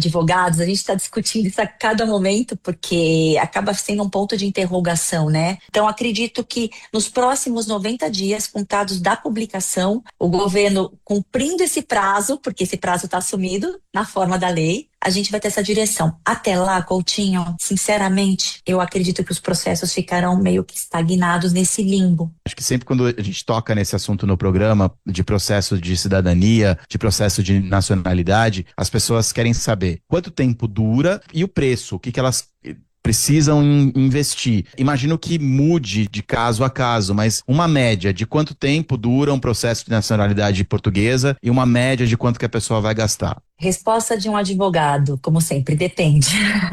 advogados, a gente está discutindo isso a cada momento, porque acaba sendo um ponto de interrogação, né? Então, acredito que nos próximos 90 dias, contados da publicação, o governo cumprindo esse prazo, porque esse prazo está assumido na forma da lei, a gente vai ter essa direção. Até lá, Coutinho, sinceramente, eu acredito que os processos ficarão meio que estagnados nesse limbo. Acho que sempre quando a gente toca nesse assunto no programa, de processo de cidadania, de processo de nacionalidade, as pessoas querem saber quanto tempo dura e o preço, o que elas precisam investir. Imagino que mude de caso a caso, mas uma média de quanto tempo dura um processo de nacionalidade portuguesa e uma média de quanto que a pessoa vai gastar. Resposta de um advogado, como sempre, depende.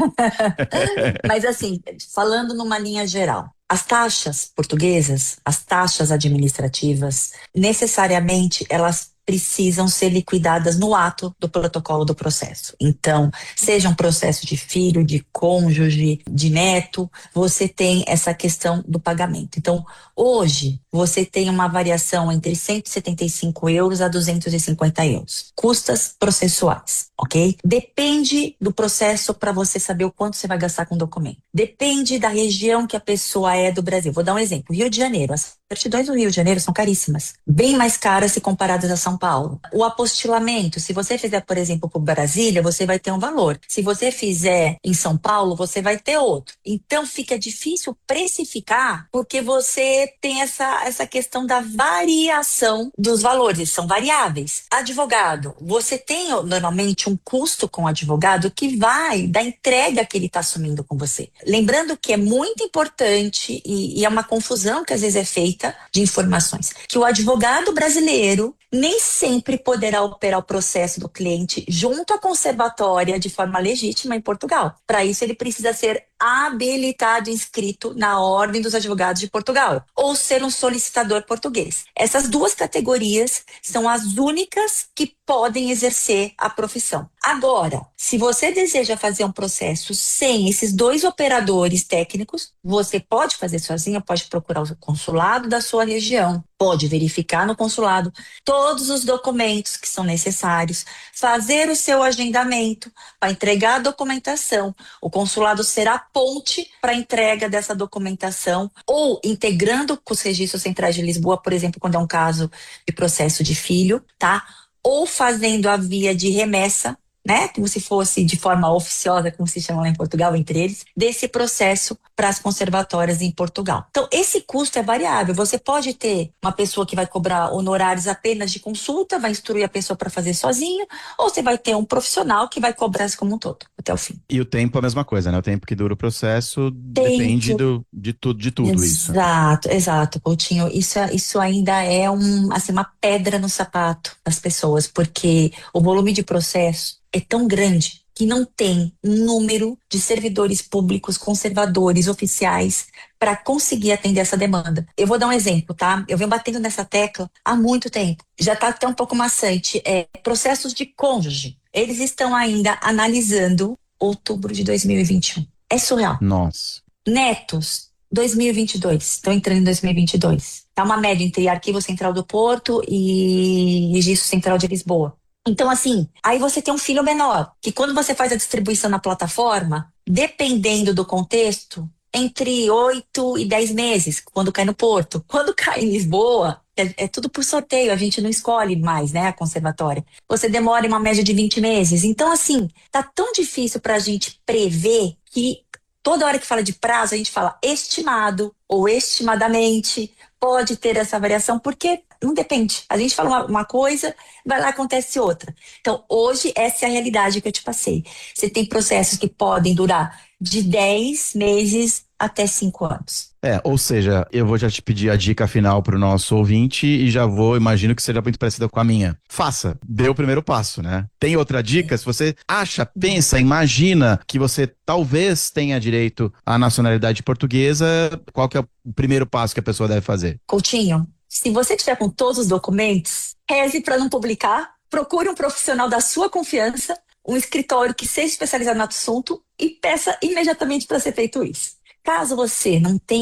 Mas assim, falando numa linha geral, as taxas portuguesas, as taxas administrativas, necessariamente elas precisam ser liquidadas no ato do protocolo do processo. Então, seja um processo de filho, de cônjuge, de neto, você tem essa questão do pagamento. Então, hoje, você tem uma variação entre 175 euros a 250 euros. Custas processuais, ok? Depende do processo para você saber o quanto você vai gastar com o documento. Depende da região que a pessoa é do Brasil. Vou dar um exemplo. Rio de Janeiro. As certidões do Rio de Janeiro são caríssimas. Bem mais caras se comparadas a São Paulo. O apostilamento, se você fizer, por exemplo, por Brasília, você vai ter um valor. Se você fizer em São Paulo, você vai ter outro. Então, fica difícil precificar porque você tem essa questão da variação dos valores, são variáveis. Advogado, você tem normalmente um custo com o advogado que vai da entrega que ele está assumindo com você. Lembrando que é muito importante e é uma confusão que às vezes é feita de informações, que o advogado brasileiro nem sempre poderá operar o processo do cliente junto à conservatória de forma legítima em Portugal. Para isso, ele precisa ser habilitado e inscrito na Ordem dos Advogados de Portugal, ou ser um solicitador português. Essas duas categorias são as únicas que podem exercer a profissão. Agora, se você deseja fazer um processo sem esses dois operadores técnicos, você pode fazer sozinho, pode procurar o consulado da sua região, pode verificar no consulado todos os documentos que são necessários, fazer o seu agendamento para entregar a documentação. O consulado será ponte para a entrega dessa documentação, ou integrando com os registros centrais de Lisboa, por exemplo, quando é um caso de processo de filho, tá? Ou fazendo a via de remessa, né? Como se fosse de forma oficiosa, como se chama lá em Portugal, entre eles, desse processo para as conservatórias em Portugal. Então, esse custo é variável. Você pode ter uma pessoa que vai cobrar honorários apenas de consulta, vai instruir a pessoa para fazer sozinho, ou você vai ter um profissional que vai cobrar isso como um todo, até o fim. E o tempo é a mesma coisa, né? O tempo que dura o processo depende Tempo. de tudo isso. Exato, Coutinho. Isso ainda é assim, uma pedra no sapato das pessoas, porque o volume de processo é tão grande que não tem um número de servidores públicos, conservadores, oficiais, para conseguir atender essa demanda. Eu vou dar um exemplo, tá? Eu venho batendo nessa tecla há muito tempo. Já está até um pouco maçante. Processos de cônjuge. Eles estão ainda analisando outubro de 2021. É surreal. Nossa. Netos, 2022. Estão entrando em 2022. Tá uma média entre Arquivo Central do Porto e Registro Central de Lisboa. Então, assim, aí você tem um filho menor, que quando você faz a distribuição na plataforma, dependendo do contexto, entre 8 e 10 meses, quando cai no Porto. Quando cai em Lisboa, é tudo por sorteio, a gente não escolhe mais, né, a conservatória. Você demora uma média de 20 meses. Então, assim, tá tão difícil pra gente prever que toda hora que fala de prazo, a gente fala estimado ou estimadamente, pode ter essa variação, porque não depende. A gente fala uma coisa, vai lá acontece outra. Então, hoje, essa é a realidade que eu te passei. Você tem processos que podem durar de 10 meses até 5 anos. Ou seja, eu vou já te pedir a dica final pro nosso ouvinte e já imagino que seja muito parecida com a minha. Faça, dê o primeiro passo, né? Tem outra dica? Se você acha, pensa, imagina que você talvez tenha direito à nacionalidade portuguesa, qual que é o primeiro passo que a pessoa deve fazer? Coutinho, se você tiver com todos os documentos, reze para não publicar, procure um profissional da sua confiança, um escritório que seja especializado no assunto e peça imediatamente para ser feito isso. Caso você não tenha